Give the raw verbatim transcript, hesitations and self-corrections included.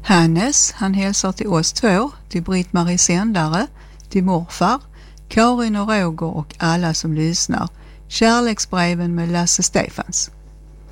Hannes, han hälsar till oss två, till Britt-Marie Sändare, till morfar, Karin och Roger och alla som lyssnar. Kärleksbreven med Lasse Stefans.